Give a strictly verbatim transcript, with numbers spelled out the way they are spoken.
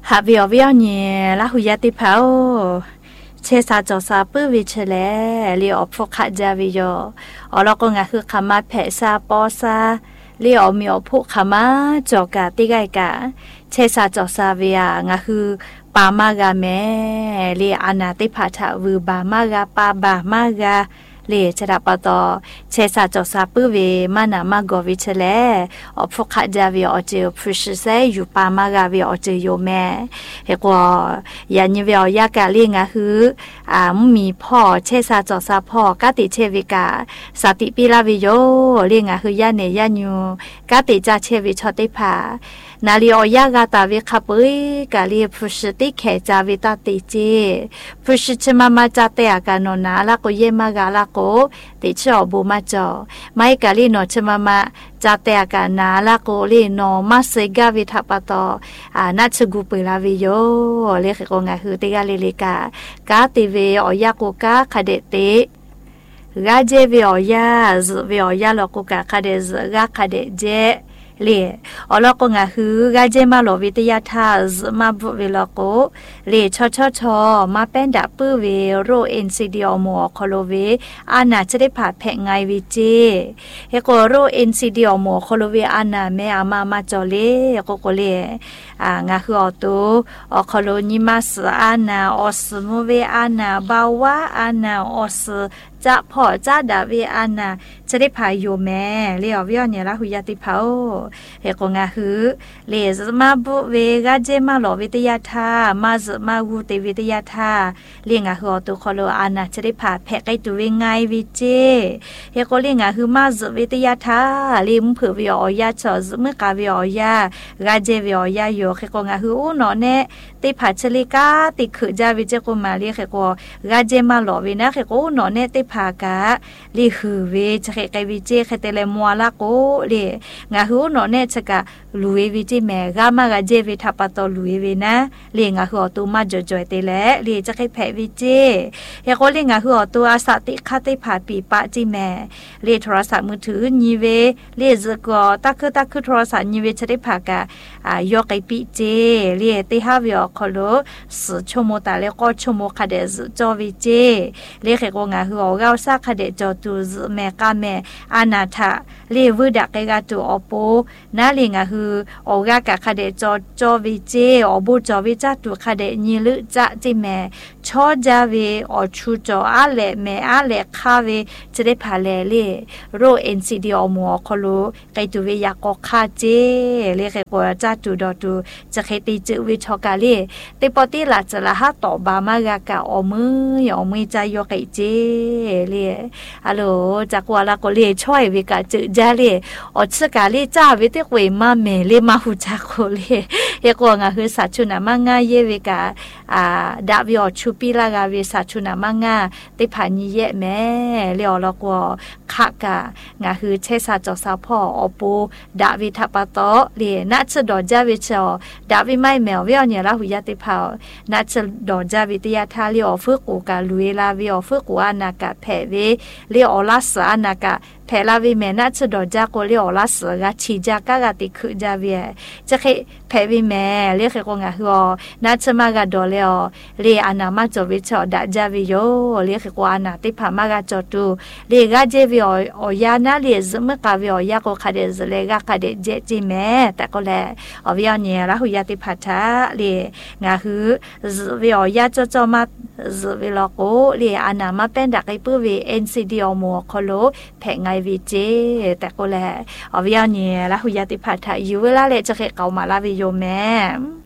หาวิววิวเนี่ยละหุยติเผาเชซาจอซาปื้อวิเชลเลียอพกขจาวิโยอเราก็งาคือคำมาเพซาปอซาเลียอมีอพุคำมาจอกาติไกกาเชซาจอซาวิยงาคือปามากาแม่เลียอานาติผาทะวือบามากาปาบามากาเลชดาปตอเชซาจอซาปื้อเวมานามาโกวิเชลอพกขจาวิออเจพริชเซอยู่ปามากาวิออเจโยแม่เฮกว่ายานิเวอยากาเลียงาคืออ่ามีพ่อเชซาจอซาพ่อกาติเชวิกาสติปิลาวิโยเลียงาคือยาเนยาญูกาติจาเชวิชอติภานาลีออยากาตาวิคาปุยกาลีพุชติเขจาวิตาติเจพุชชมามาจาเตอากานนาลาโกเยมากาลาโกติชอบูมาจอไม่กาลีโนชมามาจาเตอากานาลาโกลีโนมาเซกาวิทัปตออานาชกุเปลาวิโยเลขโกงาคือติกาเลลิกากาติเวออยาโกกาคาเดเตกาเจเวออยาซเวออยาโลโกกาคาเดซกาคาเดเจเล่อลก็งาคือกาเจมาโลวิทยาทาซมาบุเวลโกเล่ชอชอชอมาเป็นดับปื้อเวโรเอ็นซีดีอมอคอโลเวอานาจะได้ผ่าแผงไงวิเจเฮโกโรเอ็นซีดีอมอคอโลเวอานาแม่อามามาจอเลโกโกเลอ่างาคือออโตอคอโลนิมาสอานาออสมูเวอานาบาวาอานาออสจะพอจะดาเวอานาจะได้พายโยแม่เลี้ยววิญญาณละหุยติเผาเฮกงาฮือเลสมาบุเวกาเจมาโลวิทยาทามาสมาวูเตวิทยาทาเลี้ยงาฮือตุคอโลอานาจะได้พาแพะไกตัวเวงไงวิเจเฮกเลี้ยงาฮือมาสวิทยาทาลิมเผือวิออยาชอสเมื่อกาวิออยากาเจวิออยาโยเฮกงาฮืออูนอเนติผาชลิกาติขจาวิเจกุมาเลียเฮกกาเจมาโลวินะเฮกอูนอเนติพากาลิฮือเวจะเฮกวิเจเฮเตเลมัวลาโกเลงาฮือนอเนชกะลุยวิจิแม่กามากาเจวิทัปตอลุยเวนะเลียงาฮือตูมาจ่อยๆเตแลเลียจะเฮแพวิเจเฮโกเลียงาฮือตูอาสติคาติผาปีปะจิแม่เลียโทรศัพท์มือถือญีเวเลียซกอตักคือตักคือโทรศัพท์ญีเวจะได้พากาอ่ายกไอปิเจเลียติฮาวิอคอโลสชโมตาเลก็ชโมคาเดซจอวิเจเลียเฮโกงาฮืออาวซาคาเดจอตูแม่กาแม่อานาทาเลียวดักเกกาตูอโปนาลิงาฮือออกากะคาเดจอจอวิเจอบูจอวิจาตูคาเดญีลึจะจิแม่ชอจาเวอชูจออาเลแม่อาเลคาเวจะได้พาเลเลโรเอ็นซีดีอมัวคอโลไกตูเวยากอคาเจเลเกกอจาตูดอตูจะเคติจืวิชอกาเลติปอติลาจะละหะตอบามากากะอมือยอมือใจยอไกเจเลอะโลจากวาลาโกเลช่วยวิกาจืจาเลออชกาเลจ้าวิเตกเวมาเมเลมาหูจาโกเลเฮกวงาคือสัชุนามางาเยวิกาอ่าดาวิอชูปิลากาเวสัชุนามางาติผานีเยแม่เลอลอกวขะกางาคือเชซาจอซาพ่ออปูดาวิทัปโตเลนัชดอจาวิชอดาวิไม่แมวเวอเนี่ยละหุยติเผานัชดอจาวิทยาทาเลอฝึกกูกาลุเวลาเวอฝึกกูอานากะแผเวเลอลาสอานากะแพลาวิเมนัชดอจากโเลอลาสกะชีจากะกะติคุจาเวจะเคแพวิเมเลเคกงะฮัวนัชมากะดอเลอเลอานามาจอวิชอดะจาวิโยเลเคกวานาติพามากะจอตูเลกะเจวิออยานาเลซมกะวิอยาโกคาเดซเลกะคาเดเจจิเมแต่ก็แลอวิอเนละหุยติพัทาเลงะฮือวิอยาจอจอมาซวิลโกเลอานามาเป็นดักไอปื้อเวเอ็นซีดีอมัวคอโลแผงไงวิเจแต่ก็แลอวิอเนละหุยติพัทาอยู่เวลาเลจะเคเกามาลาวิโยแม่